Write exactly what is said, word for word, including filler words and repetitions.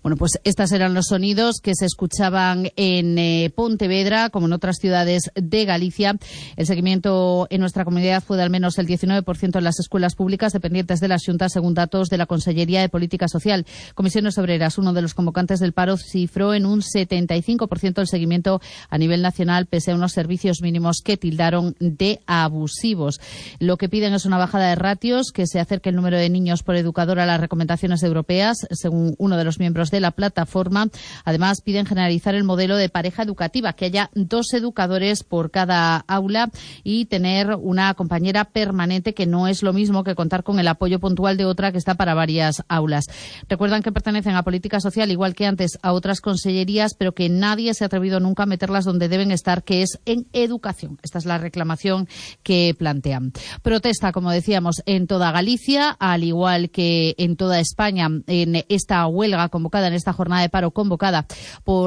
Bueno, pues estos eran los sonidos que se escuchaban en eh, Pontevedra, como en otras ciudades de Galicia. El seguimiento en nuestra comunidad fue de al menos el diecinueve por ciento en las escuelas públicas dependientes de la Xunta, según datos de la Consellería de Política Social. Comisiones Obreras, uno de los convocantes del paro, cifró en un setenta y cinco por ciento el seguimiento a nivel nacional, pese a unos servicios mínimos que tildaron de abusivos. Lo que piden es una bajada de ratios, que se acerque el número de niños por educador a las recomendaciones europeas, según uno de los miembros de la plataforma. Además, piden generalizar el modelo de pareja educativa, que haya dos educadores por cada aula y tener una compañera permanente, que no es lo mismo que contar con el apoyo puntual de otra que está para varias aulas. Recuerdan que pertenecen a Política Social, igual que antes, a otras consellerías, pero que nadie se ha atrevido nunca a meterlas donde deben estar, que es en educación. Esta es la reclamación que plantean. Protesta, como decíamos, en toda Galicia, al igual que en toda España, en esta huelga convocada, en esta jornada de paro convocada por